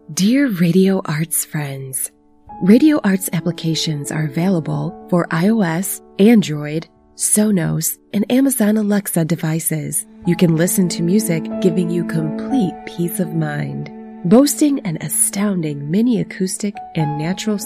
Dear Radio Arts friends, Radio Arts applications are available for iOS, Android, Sonos, and Amazon Alexa devices. You can listen to music giving you complete peace of mind. Boasting an astounding mini acoustic and natural